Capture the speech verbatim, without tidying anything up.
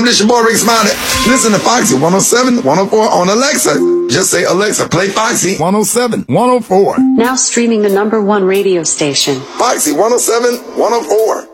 welcome. This your boy Rick Smiley. Listen to Foxy one oh seven, one oh four on Alexa. Just say, Alexa, play Foxy one oh seven, one oh four. Now streaming the number one radio station. Foxy one oh seven, one oh four.